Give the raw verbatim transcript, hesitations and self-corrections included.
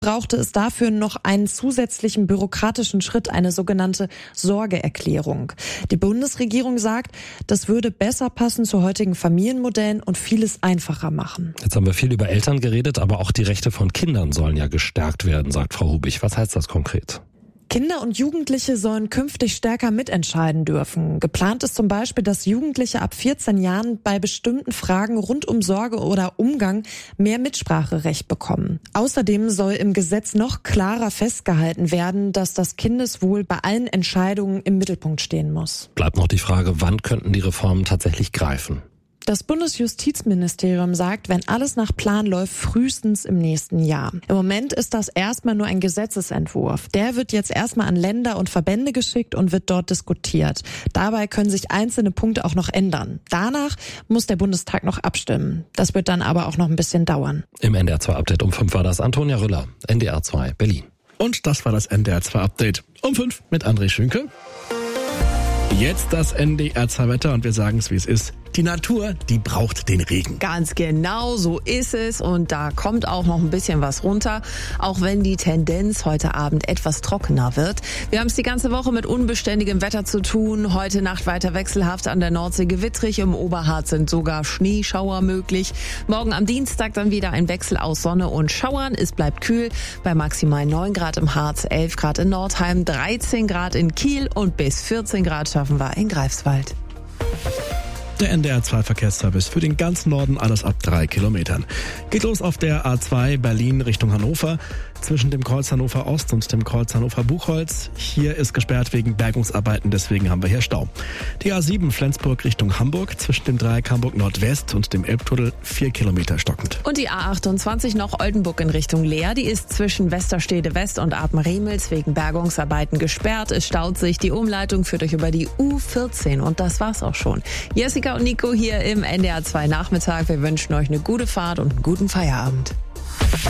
brauchte es dafür noch einen zusätzlichen bürokratischen Schritt, eine sogenannte Sorgeerklärung. Die Bundesregierung sagt, das würde besser passen zu heutigen Familienmodellen und vieles einfacher machen. Jetzt haben wir viel über Eltern geredet, aber auch die Rechte von Kindern sollen ja gestärkt werden, sagt Frau Hubig. Was heißt das konkret? Kinder und Jugendliche sollen künftig stärker mitentscheiden dürfen. Geplant ist zum Beispiel, dass Jugendliche ab vierzehn Jahren bei bestimmten Fragen rund um Sorge oder Umgang mehr Mitspracherecht bekommen. Außerdem soll im Gesetz noch klarer festgehalten werden, dass das Kindeswohl bei allen Entscheidungen im Mittelpunkt stehen muss. Bleibt noch die Frage, wann könnten die Reformen tatsächlich greifen? Das Bundesjustizministerium sagt, wenn alles nach Plan läuft, frühestens im nächsten Jahr. Im Moment ist das erstmal nur ein Gesetzesentwurf. Der wird jetzt erstmal an Länder und Verbände geschickt und wird dort diskutiert. Dabei können sich einzelne Punkte auch noch ändern. Danach muss der Bundestag noch abstimmen. Das wird dann aber auch noch ein bisschen dauern. Im N D R zwei Update um fünf war das Antonia Rüller, N D R zwei Berlin. Und das war das N D R zwei Update um fünf mit André Schünke. Jetzt das N D R zwei Wetter und wir sagen es, wie es ist. Die Natur, die braucht den Regen. Ganz genau, so ist es. Und da kommt auch noch ein bisschen was runter, auch wenn die Tendenz heute Abend etwas trockener wird. Wir haben es die ganze Woche mit unbeständigem Wetter zu tun. Heute Nacht weiter wechselhaft, an der Nordsee gewittrig. Im Oberharz sind sogar Schneeschauer möglich. Morgen am Dienstag dann wieder ein Wechsel aus Sonne und Schauern. Es bleibt kühl bei maximal neun Grad im Harz, elf Grad in Nordheim, dreizehn Grad in Kiel und bis vierzehn Grad schaffen wir in Greifswald. Der N D R zwei Verkehrsservice für den ganzen Norden, alles ab drei Kilometern. Geht los auf der A zwei Berlin Richtung Hannover, zwischen dem Kreuz Hannover Ost und dem Kreuz Hannover Buchholz. Hier ist gesperrt wegen Bergungsarbeiten, deswegen haben wir hier Stau. Die A sieben Flensburg Richtung Hamburg, zwischen dem Dreieck Hamburg Nordwest und dem Elbtunnel vier Kilometer stockend. Und die A achtundzwanzig noch Oldenburg in Richtung Leer, die ist zwischen Westerstede West und Apen-Remels wegen Bergungsarbeiten gesperrt. Es staut sich, die Umleitung führt euch über die U vierzehn und das war's auch schon. Jessica und Nico hier im N D R zwei Nachmittag. Wir wünschen euch eine gute Fahrt und einen guten Feierabend.